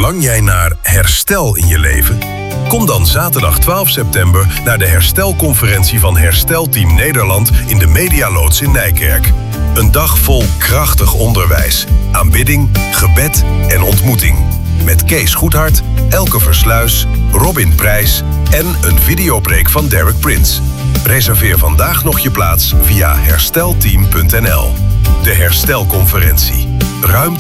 Verlang jij naar herstel in je leven? Kom dan zaterdag 12 september naar de herstelconferentie van Herstelteam Nederland in de Medialoods in Nijkerk. Een dag vol krachtig onderwijs, aanbidding, gebed en ontmoeting. Met Kees Goedhart, Elke Versluis, Robin Prijs en een videopreek van Derek Prince. Reserveer vandaag nog je plaats via herstelteam.nl. De Herstelconferentie. Ruimte